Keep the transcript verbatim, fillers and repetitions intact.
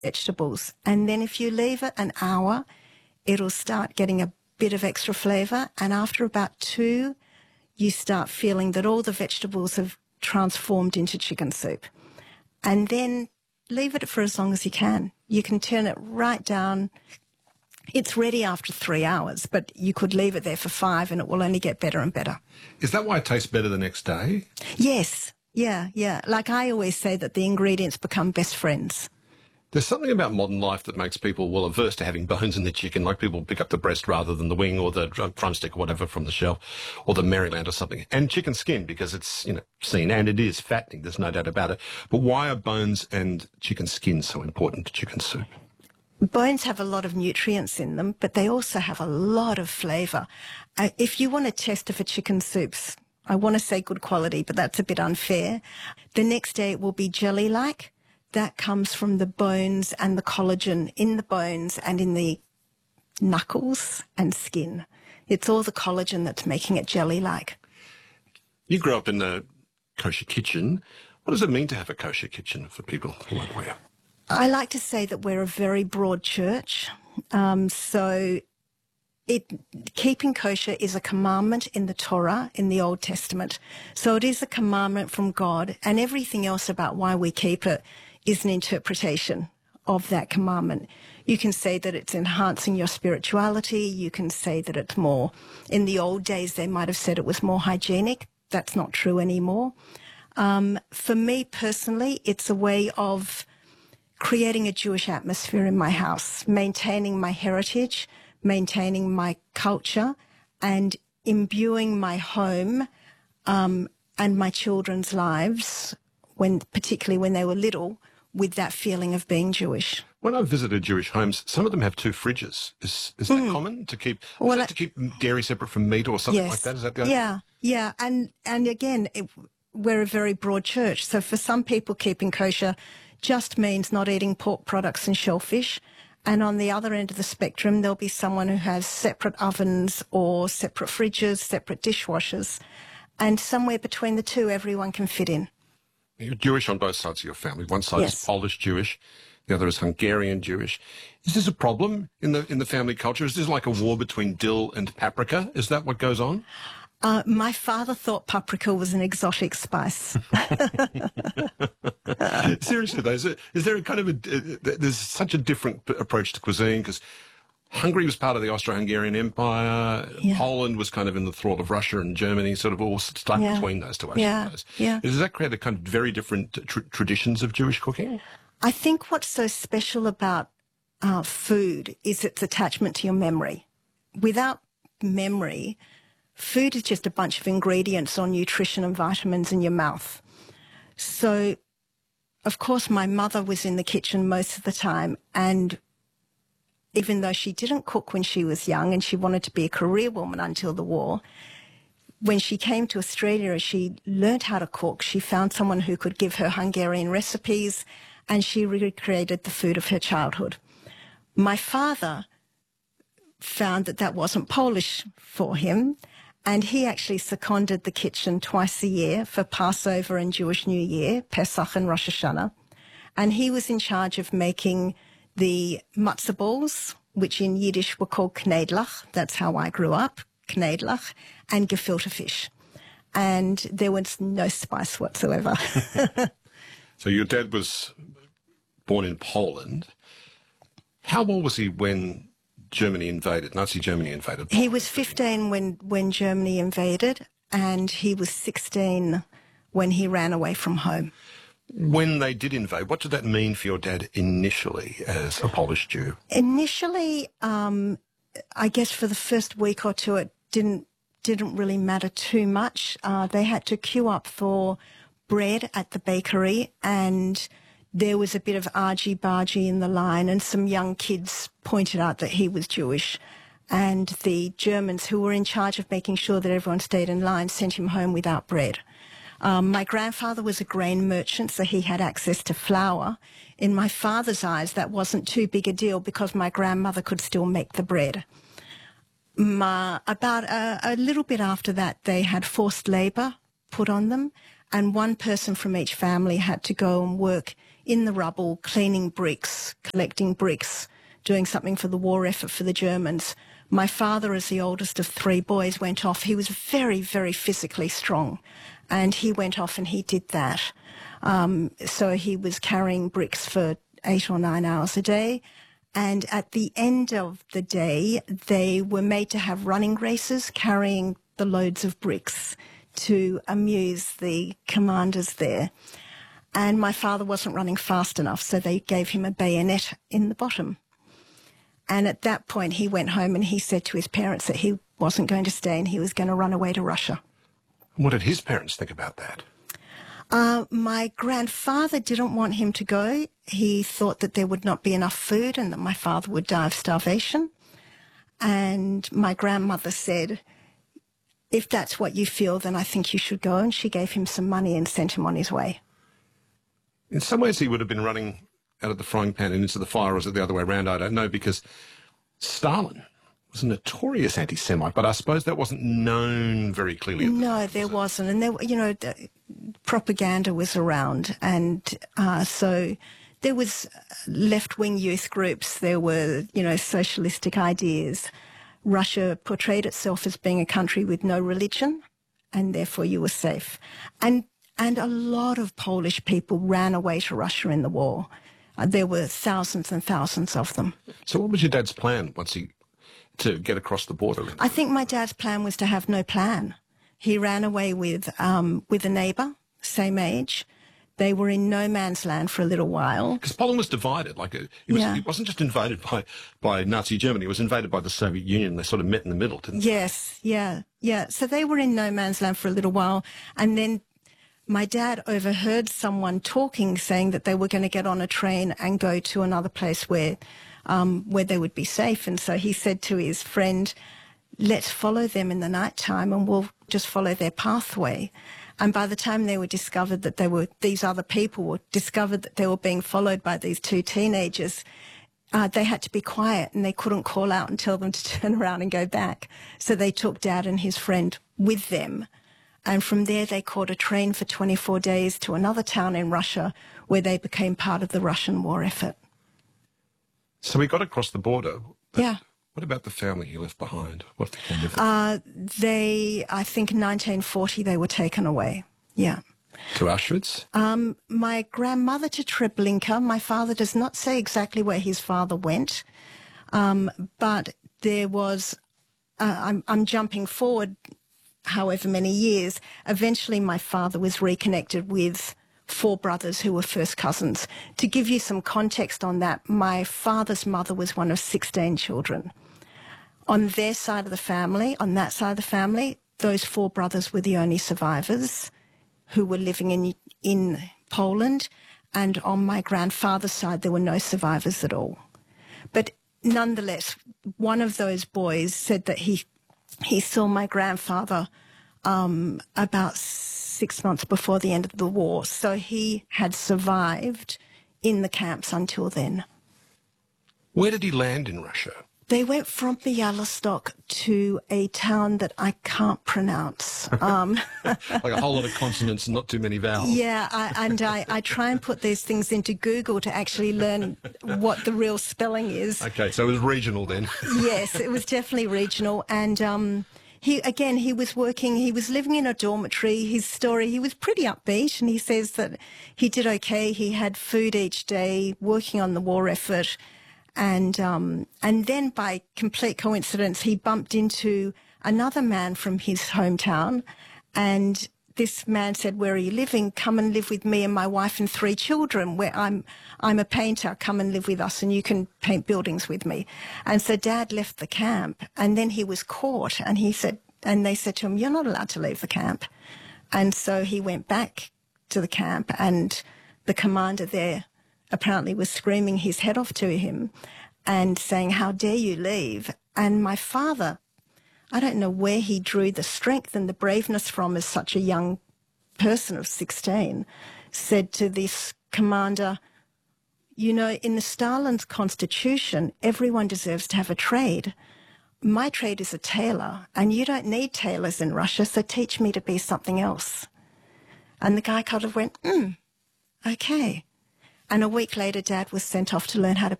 vegetables. And then if you leave it an hour, it'll start getting a bit of extra flavour. And after about two, you start feeling that all the vegetables have transformed into chicken soup. And then leave it for as long as you can. You can turn it right down. It's ready after three hours, but you could leave it there for five and it will only get better and better. Is that why it tastes better the next day? Yes. Yeah, yeah. Like I always say that the ingredients become best friends. There's something about modern life that makes people, well, averse to having bones in their chicken, like people pick up the breast rather than the wing or the drumstick or whatever from the shelf, or the Maryland or something. And chicken skin, because it's, you know, seen, and it is fattening, there's no doubt about it. But why are bones and chicken skin so important to chicken soup? Bones have a lot of nutrients in them, but they also have a lot of flavour. Uh, if you want to test if a chicken soup's, I want to say good quality, but that's a bit unfair, the next day it will be jelly-like. That comes from the bones and the collagen in the bones and in the knuckles and skin. It's all the collagen that's making it jelly-like. You grew up in a kosher kitchen. What does it mean to have a kosher kitchen for people like we are? I like to say that we're a very broad church. Um, so it, keeping kosher is a commandment in the Torah, in the Old Testament. So it is a commandment from God, and everything else about why we keep it is an interpretation of that commandment. You can say that it's enhancing your spirituality. You can say that it's more, in the old days they might have said it was more hygienic. That's not true anymore. Um, for me personally, it's a way of creating a Jewish atmosphere in my house, maintaining my heritage, maintaining my culture, and imbuing my home um, and my children's lives, when particularly when they were little, with that feeling of being Jewish. When I've visited Jewish homes, some of them have two fridges. Is is that mm. common to keep? Well, that to keep dairy separate from meat or something yes. like that? Is that the yeah, yeah, and and again, it, we're a very broad church. So for some people, keeping kosher just means not eating pork products and shellfish. And on the other end of the spectrum, there'll be someone who has separate ovens or separate fridges, separate dishwashers, and somewhere between the two, everyone can fit in. You're Jewish on both sides of your family. One side yes. is Polish Jewish, the other is Hungarian Jewish. Is this a problem in the in the family culture? Is this like a war between dill and paprika? Is that what goes on? Uh, my father thought paprika was an exotic spice. Seriously, though, is, it, is there a kind of a, uh, there's such a different approach to cuisine, because Hungary was part of the Austro-Hungarian Empire. Yeah. Poland was kind of in the thrall of Russia, and Germany sort of all stuck yeah. between those two, I yeah. suppose. Yeah. Does that create a kind of very different tr traditions of Jewish cooking? I think what's so special about uh, food is its attachment to your memory. Without memory, food is just a bunch of ingredients or nutrition and vitamins in your mouth. So, of course, my mother was in the kitchen most of the time, and even though she didn't cook when she was young and she wanted to be a career woman until the war, when she came to Australia, she learned how to cook. She found someone who could give her Hungarian recipes, and she recreated the food of her childhood. My father found that that wasn't Polish for him, and he actually seconded the kitchen twice a year for Passover and Jewish New Year, Pesach and Rosh Hashanah. And he was in charge of making the matzah balls, which in Yiddish were called knedlach. That's how I grew up, knedlach, and gefilte fish. And there was no spice whatsoever. So your dad was born in Poland. How old was he when Germany invaded, Nazi Germany invaded Poland? He was fifteen when, when Germany invaded, and he was sixteen when he ran away from home. When they did invade, what did that mean for your dad initially as a Polish Jew? Initially, um, I guess for the first week or two, it didn't didn't really matter too much. Uh, they had to queue up for bread at the bakery, and there was a bit of argy-bargy in the line, and some young kids pointed out that he was Jewish. And the Germans, who were in charge of making sure that everyone stayed in line, sent him home without bread. Um, my grandfather was a grain merchant, so he had access to flour. In my father's eyes, that wasn't too big a deal because my grandmother could still make the bread. My, about a, a little bit after that, they had forced labour put on them, and one person from each family had to go and work in the rubble, cleaning bricks, collecting bricks, doing something for the war effort for the Germans. My father, as the oldest of three boys, went off. He was very, very physically strong, and he went off and he did that. Um, so he was carrying bricks for eight or nine hours a day. And at the end of the day, they were made to have running races carrying the loads of bricks to amuse the commanders there. And my father wasn't running fast enough, so they gave him a bayonet in the bottom. And at that point, he went home and he said to his parents that he wasn't going to stay and he was going to run away to Russia. What did his parents think about that? Uh, my grandfather didn't want him to go. He thought that there would not be enough food and that my father would die of starvation. And my grandmother said, if that's what you feel, then I think you should go. And she gave him some money and sent him on his way. In some ways, he would have been running out of the frying pan and into the fire, or was it the other way around? I don't know, because Stalin was a notorious anti-Semite, but I suppose that wasn't known very clearly. No, there wasn't. And there, you know, the propaganda was around. And uh, so there was left-wing youth groups. There were, you know, socialistic ideas. Russia portrayed itself as being a country with no religion, and therefore you were safe. And and a lot of Polish people ran away to Russia in the war. Uh, there were thousands and thousands of them. So what was your dad's plan once he, to get across the border? I think my dad's plan was to have no plan. He ran away with, um, with a neighbour, same age. They were in no man's land for a little while. Because Poland was divided. Like it, it, was, Yeah. it wasn't just invaded by, by Nazi Germany. It was invaded by the Soviet Union. They sort of met in the middle, didn't they? Yes, yeah, yeah. So they were in no man's land for a little while. And then my dad overheard someone talking, saying that they were going to get on a train and go to another place where, um, where they would be safe. And so he said to his friend, let's follow them in the night time and we'll just follow their pathway. And by the time they were discovered that they were, these other people were discovered that they were being followed by these two teenagers, uh, they had to be quiet and they couldn't call out and tell them to turn around and go back. So they took Dad and his friend with them. And from there, they caught a train for twenty-four days to another town in Russia where they became part of the Russian war effort. So he got across the border. But Yeah. what about the family he left behind? What became of them? Uh, they, I think in nineteen forty, they were taken away. Yeah. To Auschwitz? Um, my grandmother to Treblinka. My father does not say exactly where his father went, um, but there was, uh, I'm, I'm jumping forward however many years. Eventually my father was reconnected with four brothers who were first cousins. To give you some context on that, my father's mother was one of sixteen children. On their side of the family, on that side of the family, those four brothers were the only survivors who were living in in Poland. And on my grandfather's side, there were no survivors at all. But nonetheless, one of those boys said that he he saw my grandfather um, about six months before the end of the war. So he had survived in the camps until then. Where did he land in Russia? They went from Bialystok to a town that I can't pronounce. Um, Like a whole lot of consonants and not too many vowels. yeah, I, and I, I try and put these things into Google to actually learn what the real spelling is. Okay, so it was regional then. Yes, it was definitely regional. And um, he, again, he was working, he was living in a dormitory. His story, he was pretty upbeat, and he says that he did okay. He had food each day, working on the war effort. And um, and then by complete coincidence, he bumped into another man from his hometown. And this man said, where are you living? Come and live with me and my wife and three children. Where I'm, I'm a painter. Come and live with us and you can paint buildings with me. And so Dad left the camp, and then he was caught, and he said, and they said to him, you're not allowed to leave the camp. And so he went back to the camp, and the commander there apparently was screaming his head off to him and saying, how dare you leave? And my father, I don't know where he drew the strength and the braveness from as such a young person of sixteen, said to this commander, you know, in the Stalin's constitution, everyone deserves to have a trade. My trade is a tailor, and you don't need tailors in Russia, so teach me to be something else. And the guy kind of went, hmm, okay. And a week later, Dad was sent off to learn how to